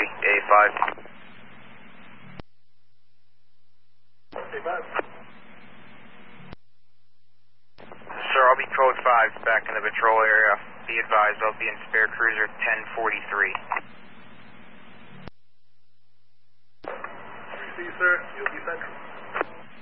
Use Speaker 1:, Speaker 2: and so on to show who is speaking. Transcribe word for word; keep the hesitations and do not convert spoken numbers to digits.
Speaker 1: three, A five.
Speaker 2: A five.
Speaker 1: Sir, I'll be code five back in the patrol area. Be advised, I'll be in spare cruiser ten forty-three.
Speaker 2: three C, sir. You'll be central.